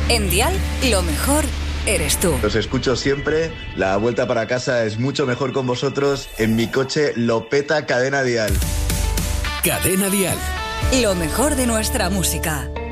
En Dial, lo mejor eres tú. Los escucho siempre, la vuelta para casa es mucho mejor con vosotros. En mi coche lo peta Cadena Dial. Cadena Dial. Lo mejor de nuestra música.